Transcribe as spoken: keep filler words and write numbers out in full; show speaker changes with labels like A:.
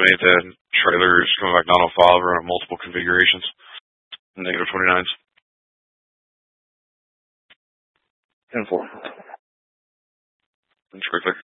A: estimate that trailers coming back nine oh five are in multiple configurations. Negative twenty-nines.
B: ten four.
A: That's quickly.